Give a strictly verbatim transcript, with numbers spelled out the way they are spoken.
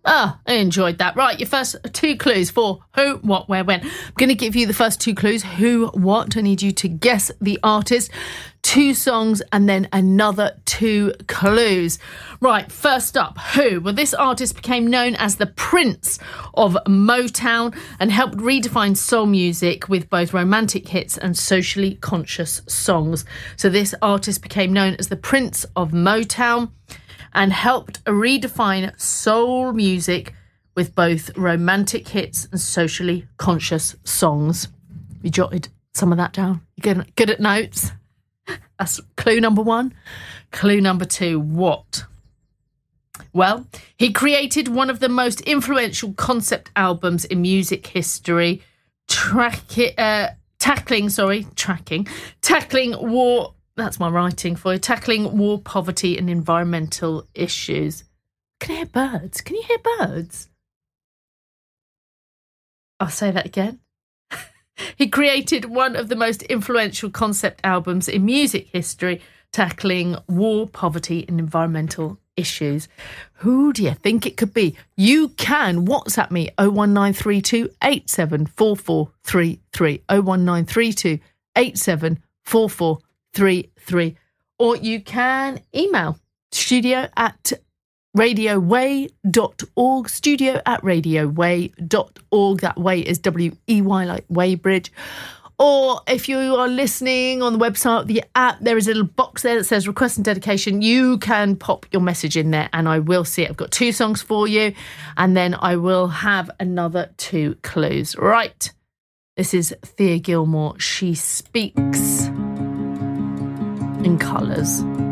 Ah, I enjoyed that. Right, your first two clues for who, what, where, when. I'm going to give you the first two clues. Who, what. I need you to guess the artist. Two songs and then another two clues. Right, first up, who? Well, this artist became known as the Prince of Motown and helped redefine soul music with both romantic hits and socially conscious songs. So this artist became known as the Prince of Motown and helped redefine soul music with both romantic hits and socially conscious songs. You jotted some of that down? You good, good at notes? That's clue number one. Clue number two, what? Well, he created one of the most influential concept albums in music history, track, uh, tackling, sorry, tracking, tackling war... That's my writing for you. Tackling war, poverty and environmental issues. Can you hear birds? Can you hear birds? I'll say that again. He created one of the most influential concept albums in music history, tackling war, poverty and environmental issues. Who do you think it could be? You can WhatsApp me oh one nine three two eight seven four four three three oh one nine three two eight seven four four three three, or you can email studio at radio way dot org, studio at radio way dot org. That way is W E Y, like Weybridge. Or if you are listening on the website, the app, there is a little box there that says request and dedication. You can pop your message in there and I will see it. I've got two songs for you and then I will have another two clues. Right. This is Thea Gilmore. She Speaks in Colours.